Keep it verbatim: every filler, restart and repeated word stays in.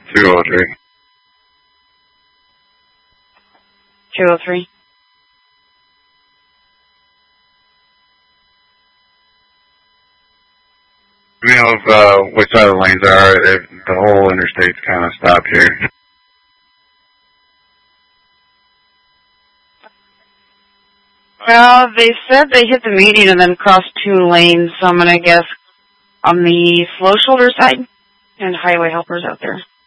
two oh three. two oh three. You know if, uh, which side of the lanes are, if the whole interstate's kind of stopped here. Well, they said they hit the median and then crossed two lanes, so I'm going to guess on the slow shoulder side and highway helpers out there.